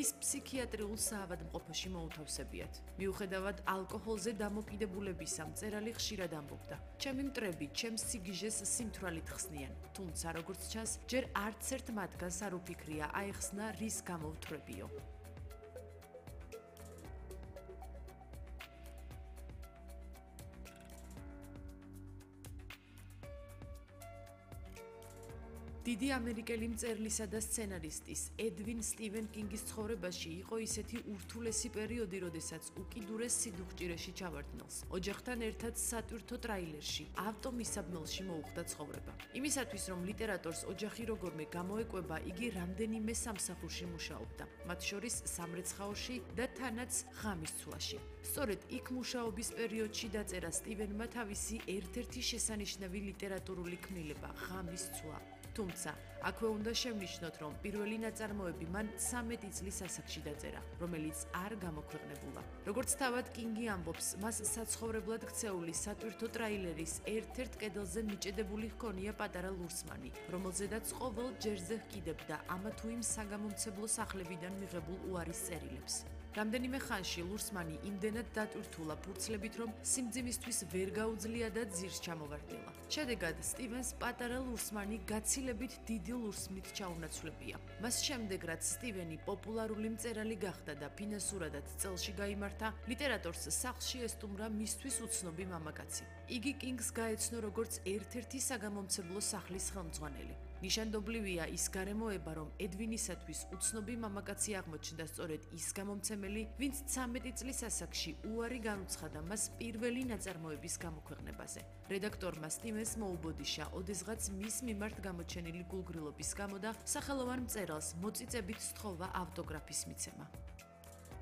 ის ფსიქიატრიულ საავადმყოფოში მოუთავსებიათ. მიუხედავად ალკოჰოლზე დამოკიდებულებისა, მწერალი ხშირად ამბობდა: ჩემი მტრები ჩემს სიგიჟეს სიმთვრალით ხსნიან, თუმცა როგორც ჩანს, ჯერ არც ერთ მათგანს არ უფიქრია აეხსნა რის გამო ვთვრებიო. დიდი ამერიკელი მწერლისა და სცენარისტის ედვინ სტივენ კინგის ცხოვრებაში იყო ისეთი ურთულესი პერიოდი, როდესაც უკიდურეს სიდუხჭირეში ჩავარდნილს ოჯახთან ერთად სატვირთო ტრაილერში ავტომისაბმელში მოუხდა ცხოვრება. იმისათვის, რომ ლიტერატორს ოჯახი როგორმე გამოეკვება, იგი რამდენიმე სამსახურში მუშაობდა, მათ შორის სამრეცხაოში და თანაც ღამისცვლაში. სწორედ იქ მუშაობის პერიოდში დაწერა სტივენმა თავისი ერთ-ერთი შესანიშნავი ლიტერატურული ქმნილება ღამისცვლა. თუმცა, აქვე უნდა შევნიშნოთ, რომ პირველი ნაწარმოები მან 13 წლის ასაკში დაწერა, რომელიც არ გამოქვეყნებულა. როგორც თავად კინგი ამბობს, მას საცხოვრებლად ქცეული სატვირთო ტრაილერის ერთ-ერთ კედელზე მიჭედებული ჰქონია პატარა ლურსმანი, რომელზედაც ყოველ ჯერზე ჰკიდებდა ამა თუ იმ საგამომცემლო სახლებიდან მიღებულ უარის წერილებს. რამდენიმე ხანში ლურსმანი იმდენად დატვირთულა ფურცლებით, რომ სიმძიმისთვის ვერ გაუძლია და ძირს ჩამოვარდნილა. შედეგად, სტივენს პატარა ლურსმანი გაცილებით დიდი ლურსმნით ჩაუნაცვლებია. მას შემდეგ, რაც სტივენი პოპულარული მწერალი გახდა და ფინანსურადაც წელში გაიმართა, ლიტერატორს სახლში ესტუმრა მისთვის უცნობი მამაკაცი. იგი კინგს გაეცნო როგორც ერთ-ერთი საგამომცემლო სახლის ხელმძღვანელი. ნიშანდობლივია ის გარემოება, რომ ედვინისათვის უცნობი მამაკაცი აღმოჩნდა სწორედ ის გამომცემელი, ვინც 13 წლის ასაკში უარი განუცხადა მას პირველი ნაწარმოების გამოქვეყნებაზე. რედაქტორმა სტივენს მოუბოდიშა ოდესღაც მის მიმართ გამოჩენილი გულგრილობის გამო და სახელოვან მწერალს მოწიწებით სთხოვა ავტოგრაფის მიცემა.